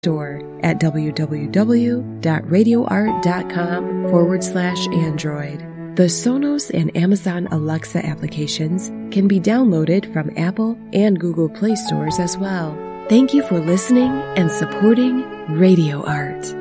store at www.radioart.com/Android. The Sonos and Amazon Alexa applications can be downloaded from Apple and Google Play stores as well. Thank you for listening and supporting Radio Art.